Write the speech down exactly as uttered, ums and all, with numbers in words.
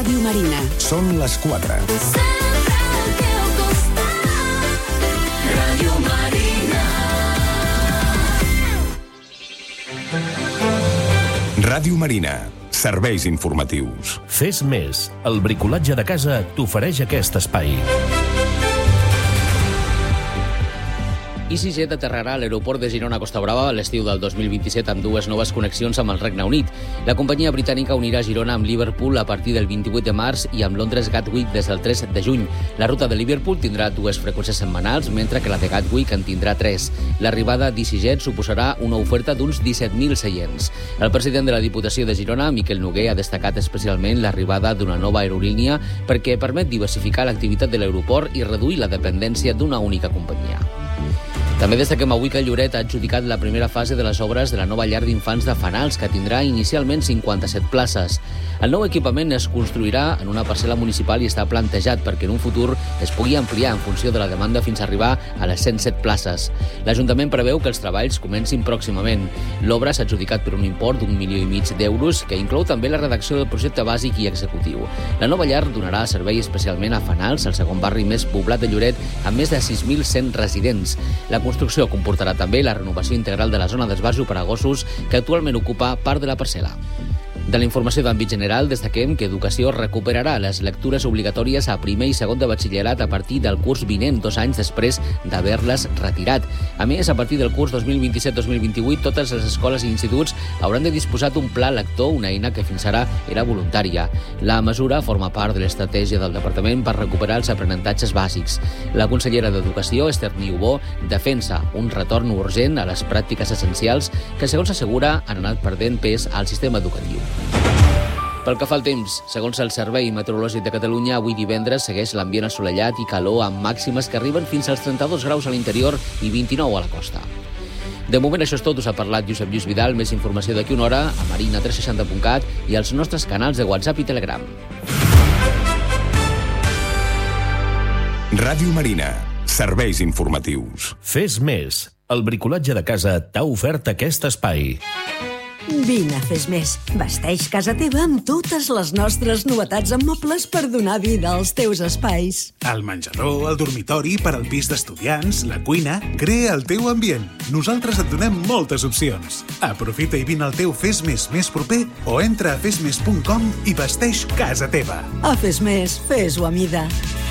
Ràdio Marina. Són les quatre. Ràdio Marina. Ràdio Marina. Serveis informatius. Fes més. El bricolatge de casa t'ofereix aquest espai. EasyJet aterrarà a l'aeroport de Girona Costa Brava a l'estiu del dos mil vint-i-set amb dues noves connexions amb el Regne Unit. La companyia britànica unirà Girona amb Liverpool a partir del vint-i-vuit de març i amb Londres Gatwick des del tres de juny. La ruta de Liverpool tindrà dues freqüències setmanals, mentre que la de Gatwick en tindrà tres. L'arribada d'EasyJet suposarà una oferta d'uns disset mil seients. El president de la Diputació de Girona, Miquel Noguer, ha destacat especialment l'arribada d'una nova aerolínia perquè permet diversificar l'activitat de l'aeroport i reduir la dependència d'una única companyia. També destaquem avui que Lloret ha adjudicat la primera fase de les obres de la nova llar d'infants de Fanals, que tindrà inicialment cinquanta-set places. El nou equipament es construirà en una parcel·la municipal i està plantejat perquè en un futur es pugui ampliar en funció de la demanda fins a arribar a les cent set places. L'Ajuntament preveu que els treballs comencin pròximament. L'obra s'ha adjudicat per un import d'un milió i mig d'euros, que inclou també la redacció del projecte bàsic i executiu. La nova llar donarà servei especialment a Fanals, el segon barri més poblat de Lloret, amb més de sis mil cent residents. La construcció comportarà també la renovació integral de la zona d'esbarjo per a gossos, que actualment ocupa part de la parcel·la. De la informació d'àmbit general, destaquem que Educació recuperarà les lectures obligatòries a primer i segon de batxillerat a partir del curs vinent, dos anys després d'haver-les retirat. A més, a partir del curs dos mil vint-i-set dos mil vint-i-vuit, totes les escoles i instituts hauran de disposar d'un pla lector, una eina que fins ara era voluntària. La mesura forma part de l'estratègia del Departament per recuperar els aprenentatges bàsics. La consellera d'Educació, Esther Niubó, defensa un retorn urgent a les pràctiques essencials que, segons assegura, han anat perdent pes al sistema educatiu. Pel que fa al temps, segons el Servei Meteorològic de Catalunya, avui divendres segueix l'ambient assolellat i calor amb màximes que arriben fins als trenta-dos graus a l'interior i vint-i-nou a la costa. De moment això és tot, us ha parlat Josep Lluís Vidal. Més informació d'aquí una hora a marina tres seixanta punt cat i als nostres canals de WhatsApp i Telegram. Ràdio Marina. Serveis informatius. Fes més. El bricolatge de casa t'ha ofert aquest espai. Vine a Fes Més. Vesteix casa teva amb totes les nostres novetats en mobles per donar vida als teus espais. El menjador, el dormitori, per al pis d'estudiants, la cuina... Crea el teu ambient. Nosaltres et donem moltes opcions. Aprofita i vine al teu Fes Més més proper o entra a fes més punt com i vesteix casa teva. A Fes Més, fes-ho a mida.